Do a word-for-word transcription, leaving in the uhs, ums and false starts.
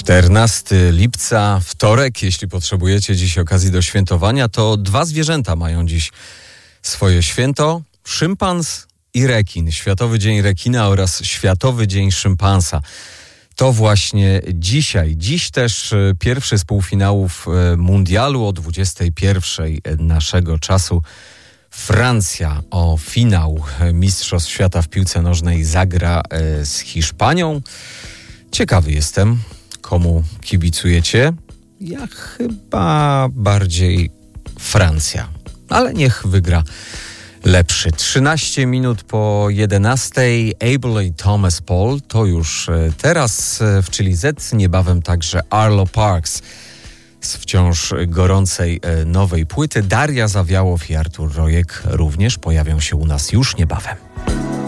czternastego lipca, wtorek. Jeśli potrzebujecie dziś okazji do świętowania, to dwa zwierzęta mają dziś swoje święto. Szympans i rekin. Światowy Dzień Rekina oraz Światowy Dzień Szympansa. To właśnie dzisiaj. Dziś też pierwszy z półfinałów mundialu o dwudziestej pierwszej naszego czasu. Francja o finał Mistrzostw Świata w piłce nożnej zagra z Hiszpanią. Ciekawy jestem, komu kibicujecie. Ja chyba bardziej Francja, ale niech wygra lepszy. trzynaście minut po jedenastej. Abel i Thomas Paul to już teraz w Chili Z, niebawem także Arlo Parks z wciąż gorącej nowej płyty. Daria Zawiałow i Artur Rojek również pojawią się u nas już niebawem.